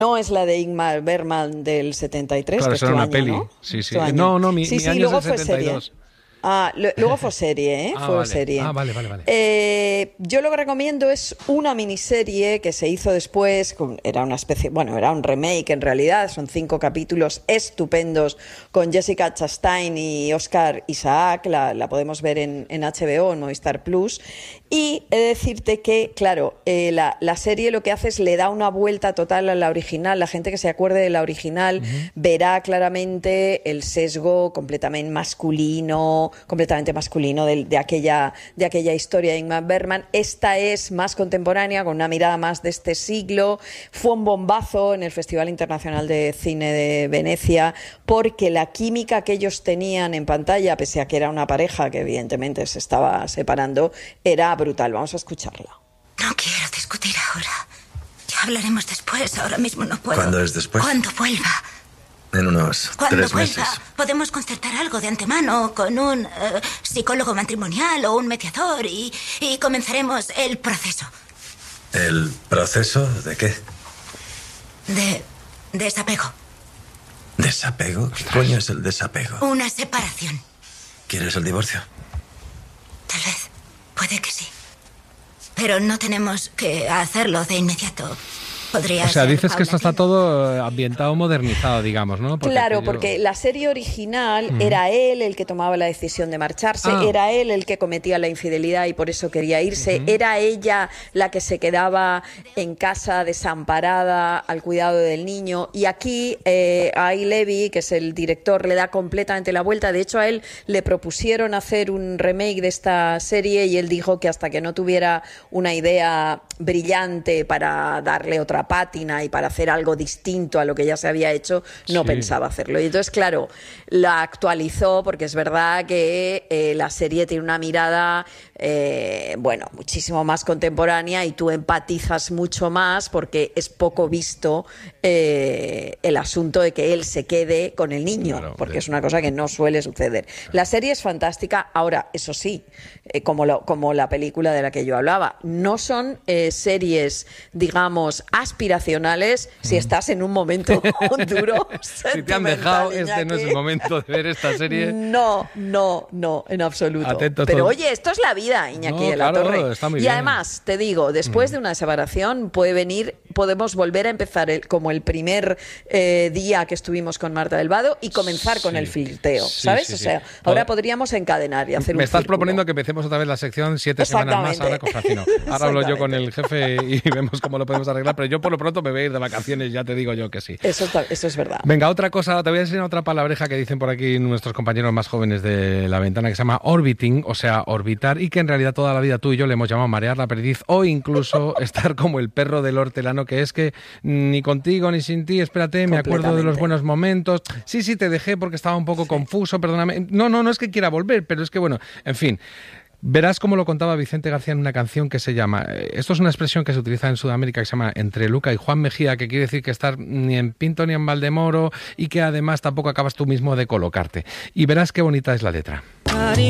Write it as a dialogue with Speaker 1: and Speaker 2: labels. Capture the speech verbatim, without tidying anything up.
Speaker 1: No es la de Ingmar Bergman del setenta y tres,
Speaker 2: Claro,
Speaker 1: que
Speaker 2: eso
Speaker 1: es tu
Speaker 2: era una
Speaker 1: año,
Speaker 2: peli.
Speaker 1: ¿no?
Speaker 2: Sí, sí.
Speaker 1: Tu año.
Speaker 2: No, no, mi,
Speaker 1: sí,
Speaker 2: mi
Speaker 1: sí,
Speaker 2: año
Speaker 1: luego
Speaker 2: es el
Speaker 1: fue
Speaker 2: setenta y dos.
Speaker 1: serie. Ah, lo, luego fue serie, ¿eh?
Speaker 2: Ah,
Speaker 1: fue
Speaker 2: vale.
Speaker 1: serie.
Speaker 2: Ah, vale, vale, vale.
Speaker 1: Eh, yo lo que recomiendo es una miniserie que se hizo después, con, era una especie, bueno, era un remake en realidad, son cinco capítulos estupendos con Jessica Chastain y Oscar Isaac, la, la podemos ver en, en H B O, en Movistar Plus, y he de decirte que, claro, eh, la, la serie lo que hace es le da una vuelta total a la original, la gente que se acuerde de la original uh-huh. verá claramente el sesgo completamente masculino, completamente masculino de, de, aquella, de aquella historia de Ingmar Bergman. Esta es más contemporánea, con una mirada más de este siglo. Fue un bombazo en el Festival Internacional de Cine de Venecia, porque la química que ellos tenían en pantalla, pese a que era una pareja que evidentemente se estaba separando, era brutal. Vamos a escucharla.
Speaker 3: No quiero discutir ahora. Ya hablaremos después. Ahora mismo no puedo.
Speaker 4: ¿Cuándo es después?
Speaker 3: Cuando vuelva.
Speaker 4: En unos
Speaker 3: Cuando
Speaker 4: tres
Speaker 3: vuelva,
Speaker 4: meses.
Speaker 3: podemos concertar algo de antemano con un uh, psicólogo matrimonial o un mediador y, y comenzaremos el proceso.
Speaker 4: ¿El proceso de qué?
Speaker 3: De desapego.
Speaker 4: ¿Desapego? ¿Qué coño es el desapego?
Speaker 3: Una separación.
Speaker 4: ¿Quieres el divorcio?
Speaker 3: Tal vez. Puede que sí. Pero no tenemos que hacerlo de inmediato. Podría
Speaker 2: o sea,
Speaker 3: ser
Speaker 2: dices que esto está
Speaker 3: paulatino.
Speaker 2: todo ambientado, modernizado, digamos, ¿no?
Speaker 1: Porque claro,
Speaker 2: aquello...
Speaker 1: porque la serie original uh-huh. era él el que tomaba la decisión de marcharse,
Speaker 2: ah.
Speaker 1: era él el que cometía la infidelidad y por eso quería irse, uh-huh. era ella la que se quedaba en casa desamparada al cuidado del niño, y aquí eh, a Levy, que es el director, le da completamente la vuelta. De hecho, a él le propusieron hacer un remake de esta serie y él dijo que hasta que no tuviera una idea brillante para darle otra pátina y para hacer algo distinto a lo que ya se había hecho, no sí. pensaba hacerlo. Y entonces, claro, la actualizó, porque es verdad que eh, la serie tiene una mirada, eh, bueno, muchísimo más contemporánea, y tú empatizas mucho más porque es poco visto eh, el asunto de que él se quede con el niño, claro, porque sí. es una cosa que no suele suceder. Claro. La serie es fantástica. Ahora, eso sí, eh, como, lo, como la película de la que yo hablaba, no son eh, series, digamos, aspiracionales si estás en un momento duro.
Speaker 2: Si te han dejado, Iñaki. Este no es el momento de ver esta serie.
Speaker 1: No, no, no, en absoluto.
Speaker 2: Atento
Speaker 1: Pero
Speaker 2: todo.
Speaker 1: Oye, esto es la vida, Iñaki
Speaker 2: no,
Speaker 1: de la
Speaker 2: claro,
Speaker 1: Torre.
Speaker 2: Está muy
Speaker 1: y
Speaker 2: bien.
Speaker 1: además, te digo, después
Speaker 2: mm.
Speaker 1: de una separación puede venir, podemos volver a empezar el, como el primer eh, día que estuvimos con Marta del Vado y comenzar sí. con el flirteo,
Speaker 2: sí,
Speaker 1: ¿sabes?
Speaker 2: Sí,
Speaker 1: o
Speaker 2: sí.
Speaker 1: sea, ahora podríamos encadenar y hacer
Speaker 2: Me
Speaker 1: un
Speaker 2: estás
Speaker 1: círculo.
Speaker 2: proponiendo que empecemos otra vez la sección siete semanas más ahora con Francino. Ahora hablo yo con el jefe y vemos cómo lo podemos arreglar, pero yo por lo pronto me voy a ir de vacaciones, ya te digo yo que sí.
Speaker 1: Eso, eso es verdad.
Speaker 2: Venga, otra cosa, te voy a enseñar otra palabreja que dicen por aquí nuestros compañeros más jóvenes de La Ventana, que se llama orbiting, o sea, orbitar, y que en realidad toda la vida tú y yo le hemos llamado marear la perdiz, o incluso estar como el perro del hortelano, que es que ni contigo ni sin ti, espérate, me acuerdo de los buenos momentos. Sí, sí, te dejé porque estaba un poco sí. confuso, perdóname. No, no, no es que quiera volver, pero es que bueno, en fin. Verás cómo lo contaba Vicente García en una canción que se llama, esto es una expresión que se utiliza en Sudamérica que se llama entre Luca y Juan Mejía, que quiere decir que estar ni en Pinto ni en Valdemoro y que además tampoco acabas tú mismo de colocarte. Y verás qué bonita es la letra.